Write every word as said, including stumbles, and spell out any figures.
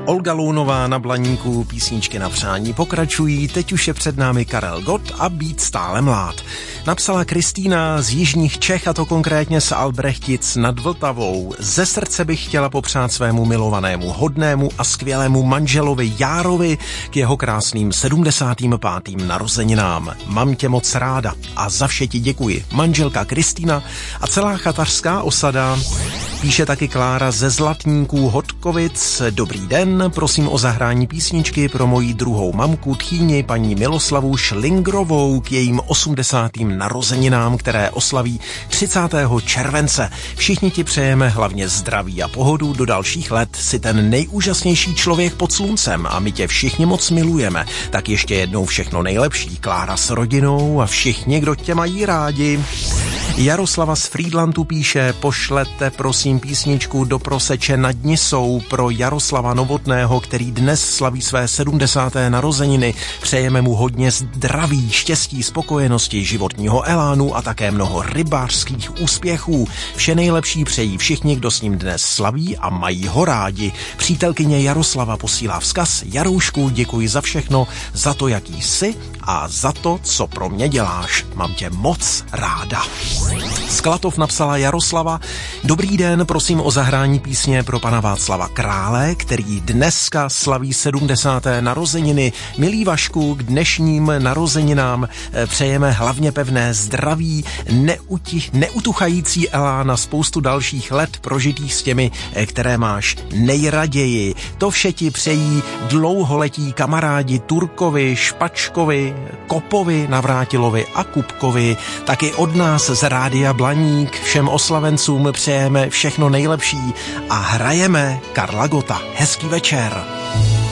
Olga Lounová na Blaníku, písničky na přání pokračují, teď už je před námi Karel Gott a Být stále mlád. Napsala Kristýna z jižních Čech, a to konkrétně z Albrechtic nad Vltavou. Ze srdce bych chtěla popřát svému milovanému, hodnému a skvělému manželovi Járovi k jeho krásným sedmdesátým pátým narozeninám. Mám tě moc ráda a za vše ti děkuji. Manželka Kristýna a celá chatařská osada. Píše taky Klára ze Zlatníků Hodkovic. Dobrý den, prosím o zahrání písničky pro moji druhou mamku tchýni paní Miloslavu Šlingrovou k jejím osmdesátým narozeninám, které oslaví třicátého července. Všichni ti přejeme hlavně zdraví a pohodu do dalších let. Jsi ten nejúžasnější člověk pod sluncem a my tě všichni moc milujeme. Tak ještě jednou všechno nejlepší. Klára s rodinou a všichni, kdo tě mají rádi. Jaroslava z Frýdlantu píše, pošlete prosím písničku Do proseče nad Nisou pro Jaroslava Novotného, který dnes slaví své sedmdesáté narozeniny. Přejeme mu hodně zdraví, štěstí, spokojenosti, životního elánu a také mnoho rybářských úspěchů. Vše nejlepší přejí všichni, kdo s ním dnes slaví a mají ho rádi. Přítelkyně Jaroslava posílá vzkaz. Jaroušku, děkuji za všechno, za to, jaký jsi a za to, co pro mě děláš. Mám tě moc ráda. Z Klatov napsala Jaroslava. Dobrý den, prosím o zahrání písně pro pana Václava Krále, který dneska slaví sedmdesáté narozeniny. Milý Vašku, k dnešním narozeninám přejeme hlavně pevné zdraví, neutich, neutuchající elán a spoustu dalších let prožitých s těmi, které máš nejraději. To vše ti přejí dlouholetí kamarádi Turkovi, Špačkovi, Kopovi, Navrátilovi a Kupkovi. Taky od nás z Rádia Blaník všem oslavencům přejeme všechno nejlepší a hrajeme Karla Gotta. Hezký večer.